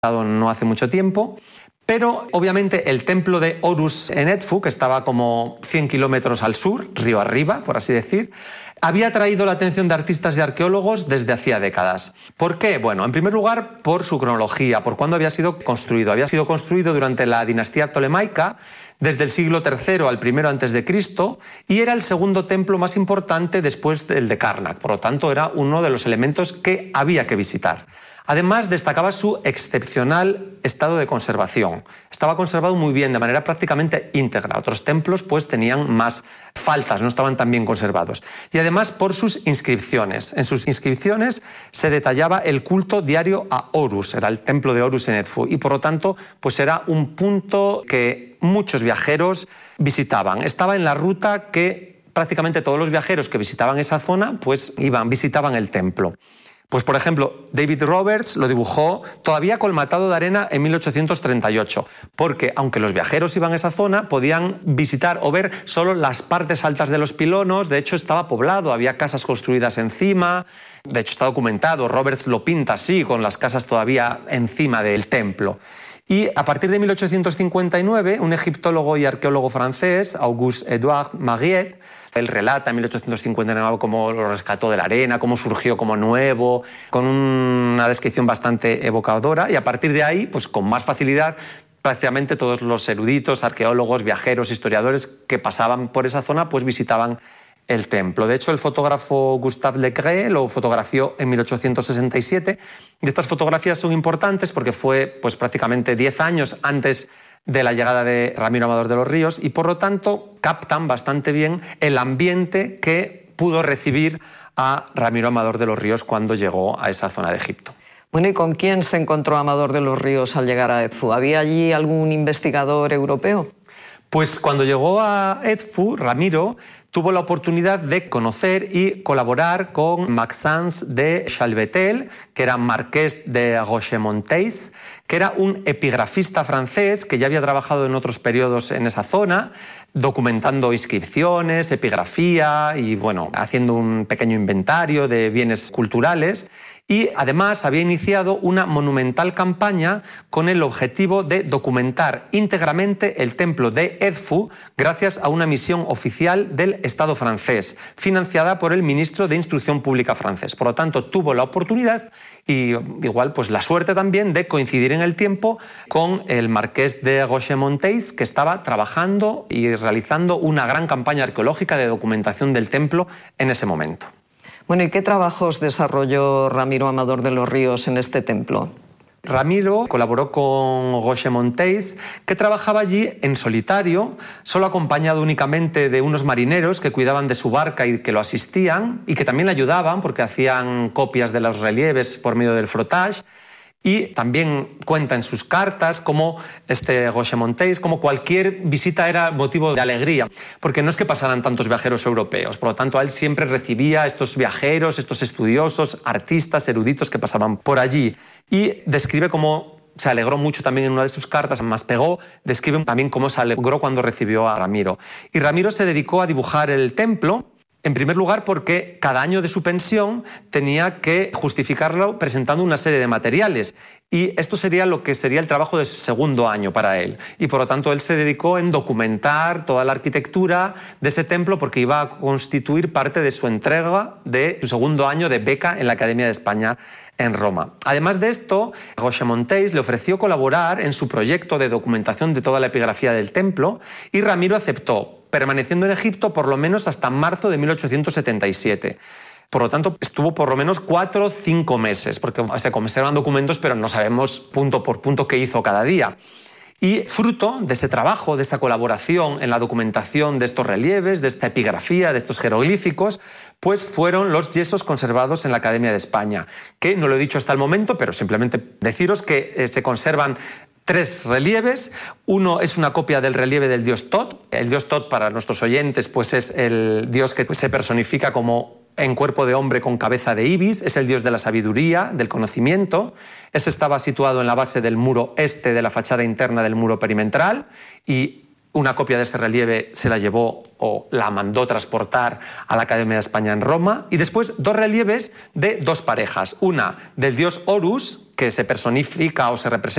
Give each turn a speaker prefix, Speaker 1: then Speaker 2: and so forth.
Speaker 1: no hace mucho tiempo. Pero obviamente el templo de Horus en Edfu, que estaba como 100 kilómetros al sur, río arriba, por así decir, había atraído la atención de artistas y arqueólogos desde hacía décadas. ¿Por qué? Bueno, en primer lugar, por su cronología, por cuándo había sido construido. Había sido construido durante la dinastía ptolemaica, desde el siglo III al I a.C., y era el segundo templo más importante después del de Karnak. Por lo tanto, era uno de los elementos que había que visitar. Además, destacaba su excepcional estado de conservación. Estaba conservado muy bien, de manera prácticamente íntegra. Otros templos pues, tenían más faltas, no estaban tan bien conservados. Y además por sus inscripciones. En sus inscripciones se detallaba el culto diario a Horus, era el templo de Horus en Edfu, y por lo tanto pues, era un punto que muchos viajeros visitaban. Estaba en la ruta que prácticamente todos los viajeros que visitaban esa zona pues, visitaban el templo. Pues, por ejemplo, David Roberts lo dibujó todavía colmatado de arena en 1838, porque aunque los viajeros iban a esa zona, podían visitar o ver solo las partes altas de los pilonos. De hecho, estaba poblado, había casas construidas encima. De hecho, está documentado, Roberts lo pinta así, con las casas todavía encima del templo. Y a partir de 1859, un egiptólogo y arqueólogo francés, Auguste-Édouard Mariette, él relata en 1859 cómo lo rescató de la arena, cómo surgió como nuevo, con una descripción bastante evocadora, y a partir de ahí, pues con más facilidad, prácticamente todos los eruditos, arqueólogos, viajeros, historiadores que pasaban por esa zona, pues visitaban el templo. De hecho, el fotógrafo Gustave Lecret lo fotografió en 1867, y estas fotografías son importantes porque fue pues, prácticamente 10 años antes de la llegada de Ramiro Amador de los Ríos, y por lo tanto captan bastante bien el ambiente que pudo recibir a Ramiro Amador de los Ríos cuando llegó a esa zona de Egipto.
Speaker 2: Bueno, ¿y con quién se encontró Amador de los Ríos al llegar a Edfu? ¿Había allí algún investigador europeo?
Speaker 1: Pues cuando llegó a Edfu, Ramiro tuvo la oportunidad de conocer y colaborar con Maxence de Chalvetel, que era marqués de Rochemonteis, que era un epigrafista francés que ya había trabajado en otros periodos en esa zona, documentando inscripciones, epigrafía y bueno, haciendo un pequeño inventario de bienes culturales. Y además había iniciado una monumental campaña con el objetivo de documentar íntegramente el templo de Edfu gracias a una misión oficial del Estado francés, financiada por el ministro de Instrucción Pública francés. Por lo tanto, tuvo la oportunidad y igual pues la suerte también de coincidir en el tiempo con el marqués de Rochemonteis, que estaba trabajando y realizando una gran campaña arqueológica de documentación del templo en ese momento.
Speaker 2: Bueno, ¿y qué trabajos desarrolló Ramiro Amador de los Ríos en este templo?
Speaker 1: Ramiro colaboró con Rochemonteis, que trabajaba allí en solitario, solo acompañado únicamente de unos marineros que cuidaban de su barca y que lo asistían y que también le ayudaban porque hacían copias de los relieves por medio del frottage. Y también cuenta en sus cartas cómo Rochemonteis, como cualquier visita era motivo de alegría, porque no es que pasaran tantos viajeros europeos, por lo tanto a él siempre recibía estos viajeros, estos estudiosos, artistas, eruditos que pasaban por allí. Y describe cómo se alegró mucho también en una de sus cartas, más pegó, describe también cómo se alegró cuando recibió a Ramiro. Y Ramiro se dedicó a dibujar el templo. En primer lugar, porque cada año de su pensión tenía que justificarlo presentando una serie de materiales. Y esto sería lo que sería el trabajo de su segundo año para él. Y por lo tanto, él se dedicó en documentar toda la arquitectura de ese templo porque iba a constituir parte de su entrega de su segundo año de beca en la Academia de España en Roma. Además de esto, Rochemonteis le ofreció colaborar en su proyecto de documentación de toda la epigrafía del templo y Ramiro aceptó, permaneciendo en Egipto por lo menos hasta marzo de 1877. Por lo tanto, estuvo por lo menos 4 o 5 meses, porque se conservan documentos, pero no sabemos punto por punto qué hizo cada día. Y fruto de ese trabajo, de esa colaboración en la documentación de estos relieves, de esta epigrafía, de estos jeroglíficos, pues fueron los yesos conservados en la Academia de España, que no lo he dicho hasta el momento, pero simplemente deciros que se conservan 3 relieves. Uno es una copia del relieve del dios Tot. El dios Tot, para nuestros oyentes, pues es el dios que se personifica como en cuerpo de hombre con cabeza de ibis, es el dios de la sabiduría, del conocimiento. Ese estaba situado en la base del muro este de la fachada interna del muro perimetral y Una copia de ese relieve se la llevó o la mandó transportar a la Academia de España en Roma. Y después 2 relieves de 2 parejas. Una del dios Horus, que se personifica o se representa